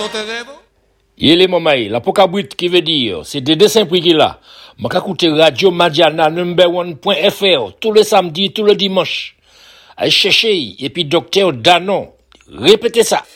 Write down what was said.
Il est mamaï, la pokabrit qui veut dire, c'est des dessins prix qu'il a. M'a écouté Radio Madiana number1.fr tous les samedis, tous les dimanches. Allez chercher, et puis docteur Danon. Répétez ça.